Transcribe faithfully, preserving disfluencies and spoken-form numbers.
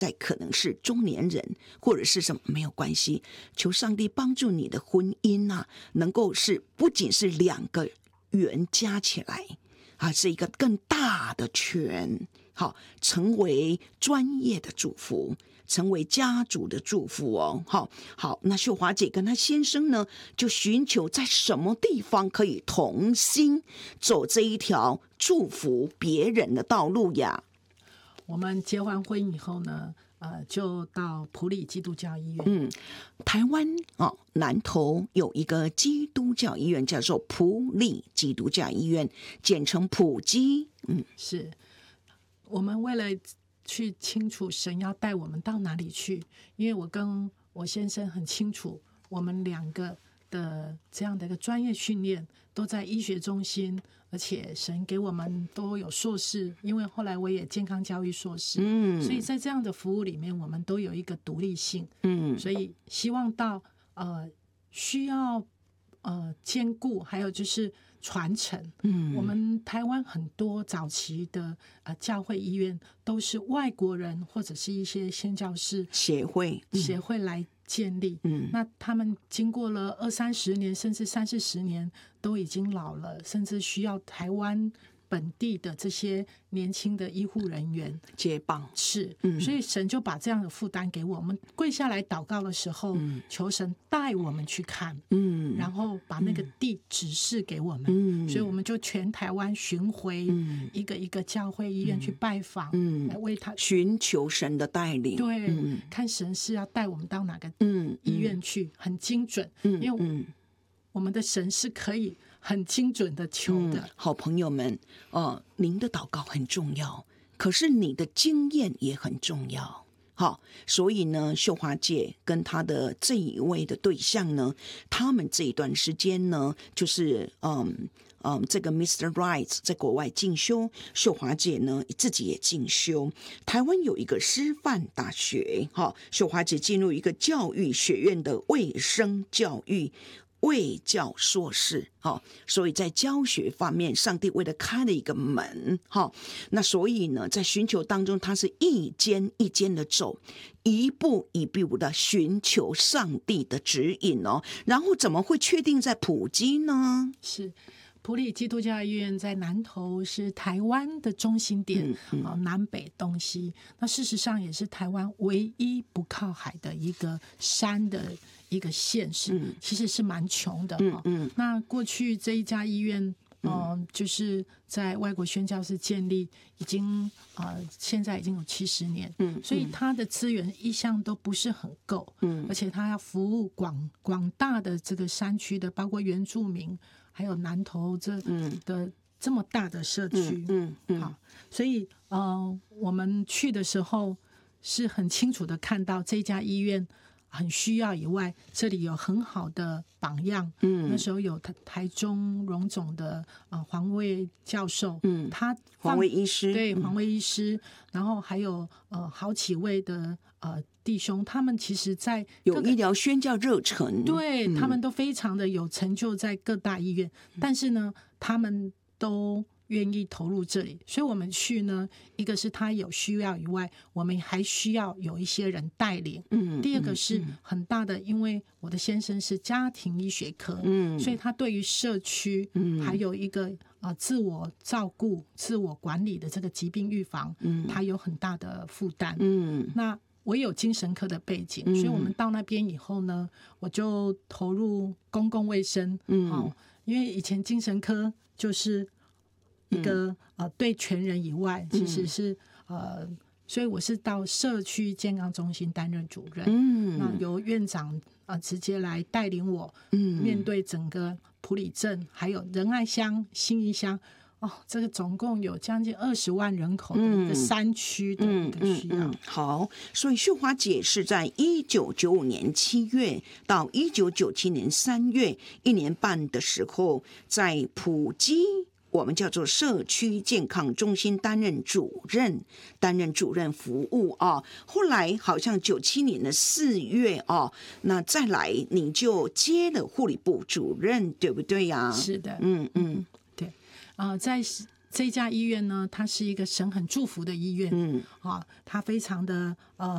在可能是中年人或者是什么，没有关系，求上帝帮助你的婚姻啊，能够是不仅是两个圆加起来啊，是一个更大的圈，好，成为专业的祝福，成为家族的祝福哦。好，好，那秀华姐跟她先生呢，就寻求在什么地方可以同心走这一条祝福别人的道路呀？ 我们结完婚以后呢，呃，就到埔里基督教医院。 嗯，台湾哦，南投有一个基督教医院，叫做埔里基督教医院，简称埔基。嗯， 是我们为了去清楚神要带我们到哪里去，因为我跟我先生很清楚，我们两个的这样的一个专业训练都在医学中心，而且神给我们都有硕士，因为后来我也健康教育硕士，嗯，所以在这样的服务里面，我们都有一个独立性，嗯，所以希望到呃需要呃兼顾，还有就是传承，嗯，我们台湾很多早期的呃教会医院都是外国人或者是一些宣教士协会、 嗯、协会来建立，嗯，那他们经过了二三十年，甚至三四十年，都已经老了，甚至需要台湾本地的这些年轻的医护人员接棒， 是，嗯，所以神就把这样的负担给我们。跪下来祷告的时候，嗯，求神带我们去看，嗯，然后把那个地指示给我们，嗯，所以我们就全台湾巡回，嗯，一个一个教会医院去拜访，嗯，来为他寻求神的带领， 对，嗯，看神是要带我们到哪个医院去，嗯，很精准，嗯，因为我们的神是可以很精准的求的，嗯， 好朋友们，呃，您的祷告很重要，可是你的经验也很重要。好，所以呢，秀华姐跟她的这一位的对象呢，他们这一段时间呢，就是嗯嗯，这个 Mister Right 在国外进修，秀华姐呢自己也进修。台湾有一个师范大学，哈，秀华姐进入一个教育学院的卫生教育。卫教硕士，所以在教学方面，上帝为了开了一个门，那所以呢，在寻求当中，他是一间一间的走，一步一步的寻求上帝的指引哦。然后怎么会确定在埔基呢？ 是。埔里基督教医院在南投是台湾的中心点，嗯嗯，南北东西。那事实上也是台湾唯一不靠海的一个山的一个县市，嗯，其实是蛮穷的，嗯嗯。那过去这一家医院，呃，就是在外国宣教士建立，已经呃现在已经有七十年，嗯，所以它的资源一向都不是很够，嗯，而且它要服务广广大的这个山区的，包括原住民。还有南投这的这么大的社区，嗯嗯，好，所以呃，我们去的时候是很清楚的看到这家医院很需要以外，这里有很好的榜样。嗯，那时候有台台中荣总的呃黄卫教授，嗯，他黄卫医师， 对黄卫医师，嗯，然后还有呃好几位的呃。弟兄，他们其实在有医疗宣教热忱， 对，嗯，他们都非常的有成就，在各大医院，嗯，但是呢，他们都愿意投入这里，所以我们去呢，一个是他有需要以外，我们还需要有一些人带领。嗯，第二个是很大的，因为我的先生是家庭医学科，嗯，所以他对于社区，嗯，还有一个呃自我照顾、自我管理的这个疾病预防，嗯，他有很大的负担。嗯，那。我有精神科的背景，所以我们到那边以后呢，我就投入公共卫生，嗯，哦，因为以前精神科就是一个、嗯、呃对全人以外，其实是、嗯、呃，所以我是到社区健康中心担任主任，嗯，那由院长啊、呃、直接来带领我，嗯，面对整个埔里镇，还有仁爱乡、信义乡。哦，这个总共有将近二十万人口的一个山区的一个需要。嗯嗯嗯嗯、 好，所以秀华姐是在一九九五年七月到一九九七年三月一年半的时候，在埔基我们叫做社区健康中心担任主任，担任主任服务啊。后来好像九七年的四月啊，那再来你就接了护理部主任，对不对呀？ 是的， 嗯嗯。 呃，在这家医院呢，它是一个神很祝福的医院，嗯，啊，它非常的呃。